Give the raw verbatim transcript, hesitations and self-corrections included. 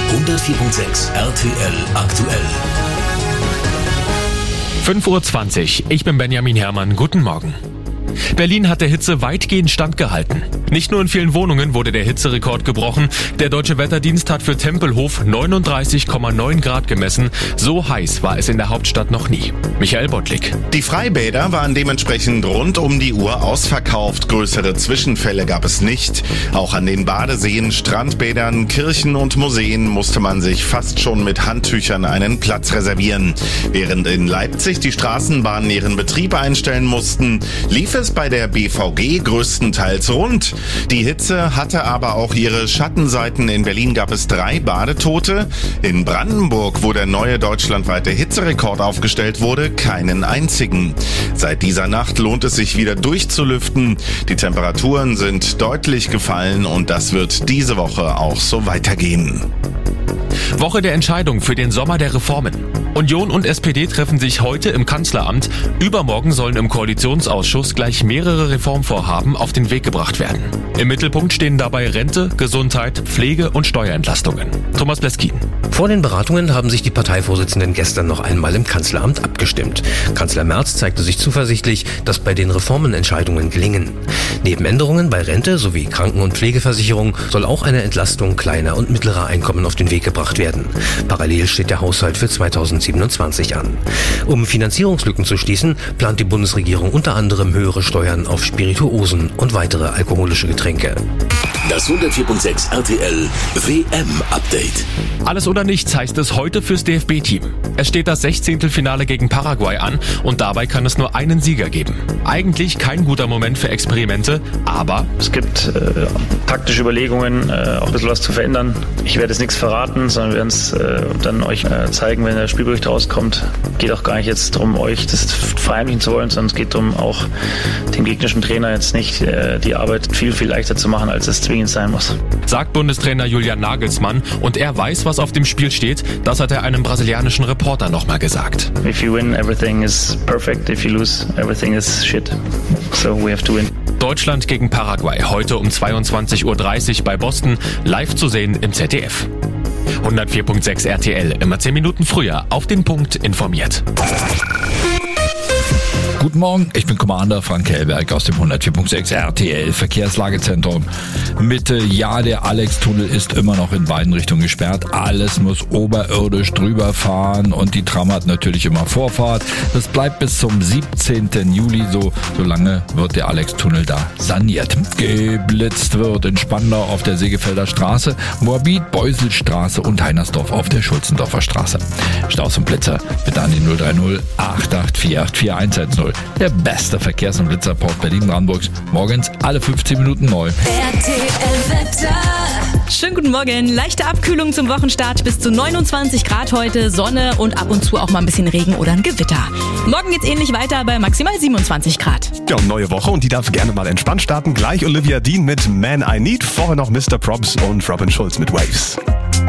hundertvier Komma sechs R T L aktuell. fünf Uhr zwanzig, ich bin Benjamin Herrmann, guten Morgen. Berlin hat der Hitze weitgehend standgehalten. Nicht nur in vielen Wohnungen wurde der Hitzerekord gebrochen. Der Deutsche Wetterdienst hat für Tempelhof neununddreißig Komma neun Grad gemessen. So heiß war es in der Hauptstadt noch nie. Michael Bottlik. Die Freibäder waren dementsprechend rund um die Uhr ausverkauft. Größere Zwischenfälle gab es nicht. Auch an den Badeseen, Strandbädern, Kirchen und Museen musste man sich fast schon mit Handtüchern einen Platz reservieren. Während in Leipzig die Straßenbahnen ihren Betrieb einstellen mussten, lief es bei der B V G größtenteils rund. Die Hitze hatte aber auch ihre Schattenseiten. In Berlin gab es drei Badetote. In Brandenburg, wo der neue deutschlandweite Hitzerekord aufgestellt wurde, keinen einzigen. Seit dieser Nacht lohnt es sich wieder durchzulüften. Die Temperaturen sind deutlich gefallen und das wird diese Woche auch so weitergehen. Woche der Entscheidung für den Sommer der Reformen. Union und S P D treffen sich heute im Kanzleramt. Übermorgen sollen im Koalitionsausschuss gleich mehrere Reformvorhaben auf den Weg gebracht werden. Im Mittelpunkt stehen dabei Rente, Gesundheit, Pflege und Steuerentlastungen. Thomas Bleskin. Vor den Beratungen haben sich die Parteivorsitzenden gestern noch einmal im Kanzleramt abgestimmt. Kanzler Merz zeigte sich zuversichtlich, dass bei den Reformen Entscheidungen gelingen. Neben Änderungen bei Rente sowie Kranken- und Pflegeversicherung soll auch eine Entlastung kleiner und mittlerer Einkommen auf den Weg gebracht werden. Parallel steht der Haushalt für zweitausendsiebenundzwanzig an. Um Finanzierungslücken zu schließen, plant die Bundesregierung unter anderem höhere Steuern auf Spirituosen und weitere alkoholische Getränke. Das hundertvier Komma sechs R T L W M-Update. Alles oder nichts heißt es heute fürs D F B-Team. Es steht das Sechzehntelfinale gegen Paraguay an und dabei kann es nur einen Sieger geben. Eigentlich kein guter Moment für Experimente, aber es gibt äh, taktische Überlegungen, äh, auch ein bisschen was zu verändern. Ich werde jetzt nichts verraten, sondern wir werden es äh, dann euch äh, zeigen, wenn der Spielbericht rauskommt. Geht auch gar nicht jetzt darum, euch das verheimlichen zu wollen, sondern es geht darum, auch dem gegnerischen Trainer jetzt nicht äh, die Arbeit viel, viel leichter zu machen, als es zwingend sein muss. Sagt Bundestrainer Julian Nagelsmann, und er weiß, was auf dem Spiel steht. Das hat er einem brasilianischen Reporter nochmal gesagt. If you win, everything is perfect. If you lose, everything is shit. So we have to win. Deutschland gegen Paraguay, heute um zweiundzwanzig Uhr dreißig bei Boston, live zu sehen im Z D F. hundertvier Komma sechs R T L, immer zehn Minuten früher, auf den Punkt informiert. Guten Morgen, ich bin Commander Frank Hellberg aus dem hundertvier Komma sechs R T L Verkehrslagezentrum. Mitte, ja, der Alex-Tunnel ist immer noch in beiden Richtungen gesperrt. Alles muss oberirdisch drüber fahren und die Tram hat natürlich immer Vorfahrt. Das bleibt bis zum siebzehnten Juli so. Solange wird der Alex-Tunnel da saniert. Geblitzt wird in Spandau auf der Segefelder Straße, Moabit, Beuselstraße und Heinersdorf auf der Schulzendorfer Straße. Staus und Blitzer bitte an die null drei null acht acht vier acht vier eins eins null. Der beste Verkehrs- und Blitzerport Berlin-Brandenburgs. Morgens alle fünfzehn Minuten neu. R T L-Wetter. Schönen guten Morgen. Leichte Abkühlung zum Wochenstart. Bis zu neunundzwanzig Grad heute, Sonne und ab und zu auch mal ein bisschen Regen oder ein Gewitter. Morgen geht's ähnlich weiter bei maximal siebenundzwanzig Grad. Ja, und neue Woche und die darf gerne mal entspannt starten. Gleich Olivia Dean mit Man I Need. Vorher noch Mister Probs und Robin Schulz mit Waves.